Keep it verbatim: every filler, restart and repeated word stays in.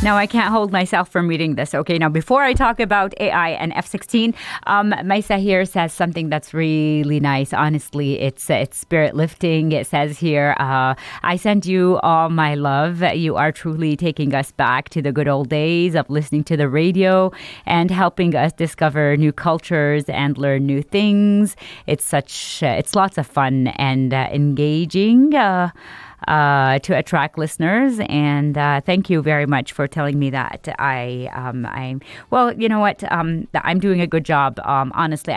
Now, I can't hold myself from reading this. Okay, now before I talk about A I and F sixteen, um, Maisa here says something that's really nice. Honestly, it's it's spirit lifting. It says here, uh, I send you all my love. You are truly taking us back to the good old days of listening to the radio and helping us discover new cultures and learn new things. It's such, uh, it's lots of fun and uh, engaging. Uh, Uh, to attract listeners, and uh, thank you very much for telling me that. I, um, I'm well. You know what? Um, I'm doing a good job. Um, honestly,